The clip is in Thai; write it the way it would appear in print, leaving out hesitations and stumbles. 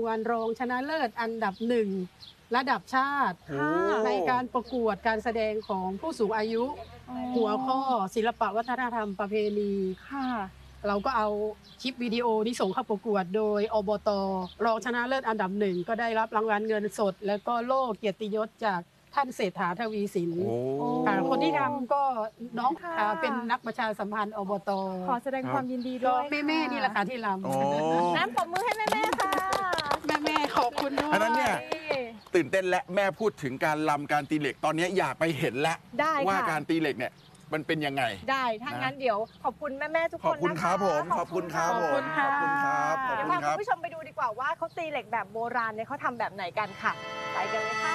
วัลรองชนะเลิศอันดับ1ระดับชาติในการประกวดการแสดงของผู้สูงอายุหัวข้อศิลปวัฒนธรรมประเพณีเราก็เอาคลิปวิดีโอนี้ส่งเข้าประกวดโดยอบต.รองชนะเลิศอันดับ1ก็ได้รับรางวัลเงินสดและก็โล่เกียรติยศจากท่านเศรษฐาทวีสินคนที่ทำก็น้องเป็นนักประชาสัมพันธ์อบต. ขอแสดงความยินดีด้วยแม่นี่แหละค่ะที่รำน้ำปรบมือให้แม่ค่ะแม่ขอบคุณด้วยอันนั้นเนี่ยตื่นเต้นและแม่พูดถึงการรำการตีเหล็กตอนนี้อยากไปเห็นแล้วว่าการตีเหล็กเนี่ยมันเป็นยังไงได้ถ้างั้นเดี๋ยวขอบคุณแม่ทุกคนขอบคุณครับผมขอบคุณครับผมขอบคุณครับเดี๋ยวพาคุณผู้ชมไปดูดีกว่าว่าเขาตีเหล็กแบบโบราณเนี่ยเขาทำแบบไหนกันค่ะไปกันเลยค่ะ